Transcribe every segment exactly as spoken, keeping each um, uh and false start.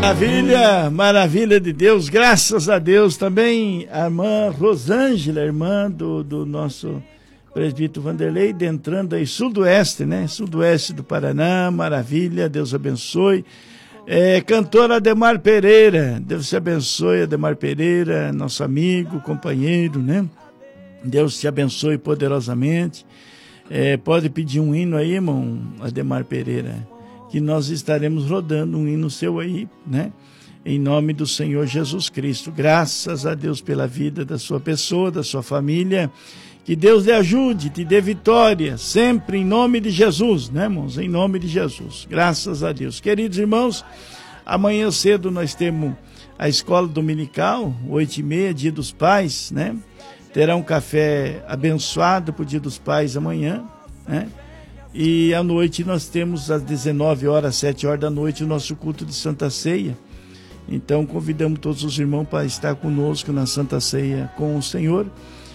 Maravilha, maravilha de Deus, graças a Deus. Também a irmã Rosângela, irmã do, do nosso presbítero Vanderlei, entrando aí, sudoeste, né? Sudoeste do Paraná, maravilha, Deus abençoe. É, cantora Ademar Pereira, Deus te abençoe, Ademar Pereira, nosso amigo, companheiro, né? Deus te abençoe poderosamente. É, pode pedir um hino aí, irmão Ademar Pereira, que nós estaremos rodando um hino seu aí, né? Em nome do Senhor Jesus Cristo. Graças a Deus pela vida da sua pessoa, da sua família. Que Deus lhe ajude, te dê vitória, sempre em nome de Jesus, né, irmãos? Em nome de Jesus. Graças a Deus. Queridos irmãos, amanhã cedo nós temos a escola dominical, oito e meia, dia dos pais, né? Terá um café abençoado para o dia dos pais amanhã, né? E à noite nós temos às dezenove horas, sete horas da noite, o nosso culto de Santa Ceia. Então convidamos todos os irmãos para estar conosco na Santa Ceia com o Senhor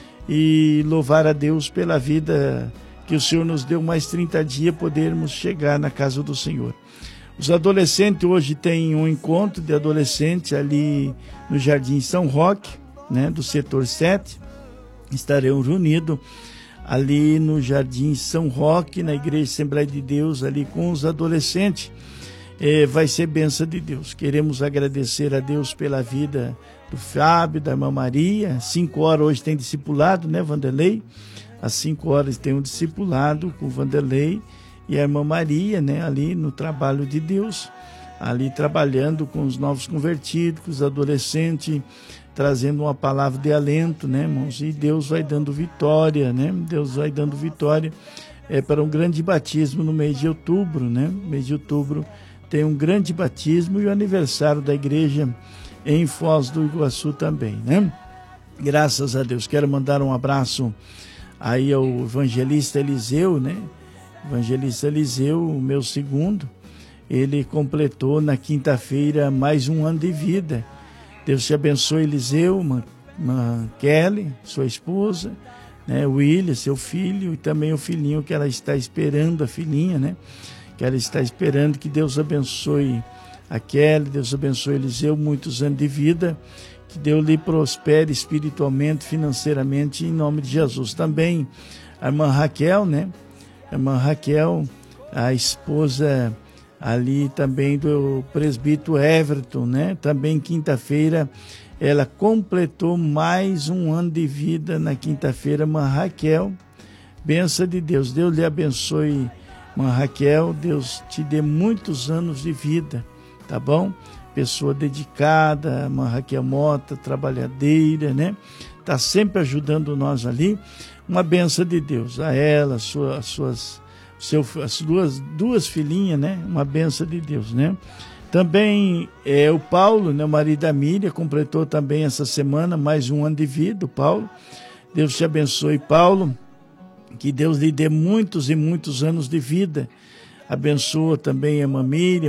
e louvar a Deus pela vida que o Senhor nos deu mais trinta dias podermos chegar na casa do Senhor. Os adolescentes hoje têm um encontro de adolescentes ali no Jardim São Roque, né, do setor sete. Estarão reunidos ali no Jardim São Roque, na Igreja Assembleia de Deus, ali com os adolescentes. É, vai ser bênção de Deus. Queremos agradecer a Deus pela vida do Fábio, da irmã Maria. Cinco horas hoje tem discipulado, né, Vanderlei? Às cinco horas tem um discipulado com o Vanderlei e a irmã Maria, né, ali no trabalho de Deus, ali trabalhando com os novos convertidos, com os adolescentes, trazendo uma palavra de alento, né, irmãos? E Deus vai dando vitória, né? Deus vai dando vitória é, para um grande batismo no mês de outubro, né? No mês de outubro tem um grande batismo e o aniversário da igreja em Foz do Iguaçu também, né? Graças a Deus. Quero mandar um abraço aí ao evangelista Eliseu, né? Evangelista Eliseu, o meu segundo, ele completou na quinta-feira mais um ano de vida. Deus te abençoe, Eliseu, uma, uma Kelly, sua esposa, né? William, seu filho, e também o filhinho que ela está esperando, a filhinha, né? Que ela está esperando. Que Deus abençoe a Kelly, Deus abençoe Eliseu, muitos anos de vida, que Deus lhe prospere espiritualmente, financeiramente, em nome de Jesus. Também a irmã Raquel, né? A irmã Raquel, a esposa ali também do presbítero Everton, né? Também quinta-feira ela completou mais um ano de vida na quinta-feira, irmã Raquel. Bênção de Deus, Deus lhe abençoe, irmã Raquel, Deus te dê muitos anos de vida, tá bom? Pessoa dedicada, irmã Raquel Mota, trabalhadeira, né? Tá sempre ajudando nós ali. Uma bênção de Deus a ela, sua, as suas Seu, as duas, duas filhinhas, né? Uma bênção de Deus, né? Também é, o Paulo, né? O marido da Miriam, completou também essa semana mais um ano de vida, o Paulo. Deus te abençoe, Paulo. Que Deus lhe dê muitos e muitos anos de vida. Abençoa também a irmã Miriam,